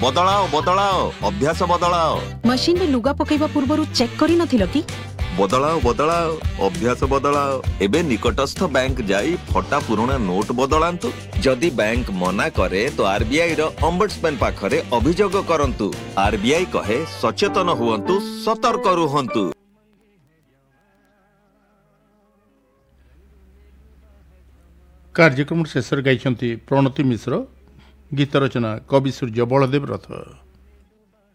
बदलाओ बदलाओ अभ्यास बदलाओ। मशीन रे लुगा पकेइबा पूर्वरु चेक करि नथिलो कि? बदलाओ बदलाओ अभ्यास बदलाओ। एबे निकटस्थ बैंक जाई फटा पुराना नोट बदलांतु। जदि बैंक मना करे तो आरबीआई रो ओम्बड्समैन पाखरे अभियोग करंतु। आरबीआई कहे सचेतन हुवंतु, सतर्क रुहंतु। कार्यक्रम शेष गाई प्रणति मिश्र, गीत रचना कवि सूर्य बलदेव रथ।